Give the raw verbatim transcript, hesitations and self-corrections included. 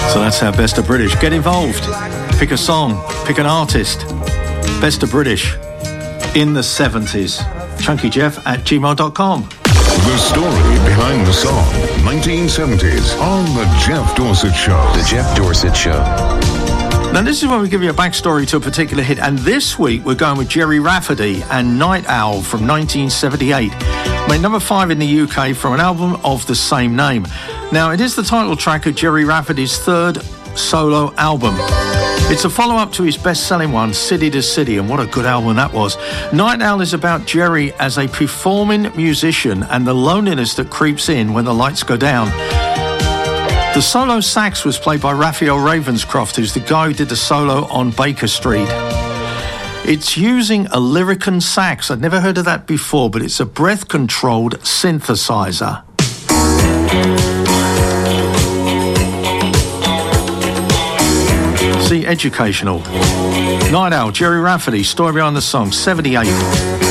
So that's our Best of British. Get involved. Pick a song. Pick an artist. Best of British in the seventies. Chunky Jeff at gmail dot com. The story behind the song, nineteen seventies, on The Jeff Dorsett Show. The Jeff Dorsett Show. Now, this is where we give you a backstory to a particular hit, and this week we're going with Gerry Rafferty and Night Owl from nineteen seventy-eight. Made number five in the U K from an album of the same name. Now, it is the title track of Gerry Rafferty's third solo album. It's a follow-up to his best-selling one, City to City, and what a good album that was. Night Owl is about Gerry as a performing musician and the loneliness that creeps in when the lights go down. The solo sax was played by Raphael Ravenscroft, who's the guy who did the solo on Baker Street. It's using a Lyricon sax. I'd never heard of that before, but it's a breath-controlled synthesizer. See, educational. Night Owl, Gerry Rafferty, story behind the song, seventy-eight.